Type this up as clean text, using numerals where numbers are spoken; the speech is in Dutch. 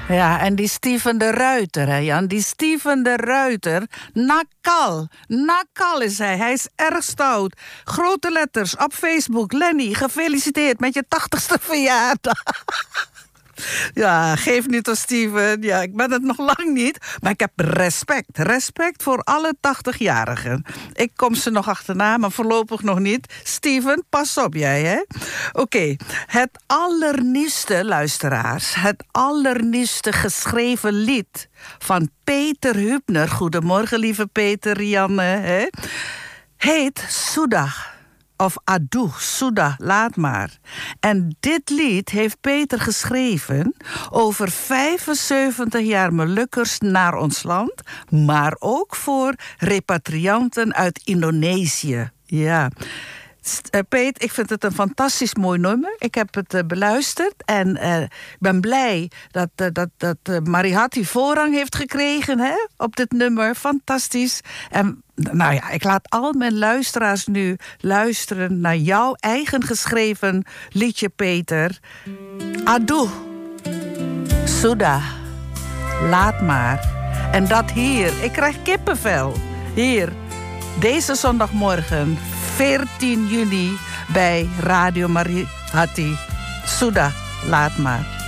Ja, en die Steven de Ruiter, hè Jan? Die Steven de Ruiter, nakal. Nakal is hij. Hij is erg stout. Grote letters op Facebook. Lenny, gefeliciteerd met je 80ste verjaardag. Ja, geef niet aan Steven. Ja, ik ben het nog lang niet. Maar ik heb respect. Respect voor alle 80-jarigen. Ik kom ze nog achterna, maar voorlopig nog niet. Steven, pas op jij, hè? Oké. Het allernieuwste, luisteraars. Het allernieuwste geschreven lied van Peter Hübner. Goedemorgen, lieve Peter, Janne, hè? Heet Soedah. Of Adoe, Soedah, laat maar. En dit lied heeft Peter geschreven over 75 jaar Molukkers naar ons land, maar ook voor repatrianten uit Indonesië. Ja. Peet, ik vind het een fantastisch mooi nummer. Ik heb het beluisterd en ik ben blij dat Marihati voorrang heeft gekregen, hè, op dit nummer. Fantastisch. En nou ja, ik laat al mijn luisteraars nu luisteren naar jouw eigen geschreven liedje, Peter. Adoe, Soedah, laat maar. En dat hier, ik krijg kippenvel. Hier, deze zondagmorgen, 14 juni bij Radio Marihati. Soedah, laat maar.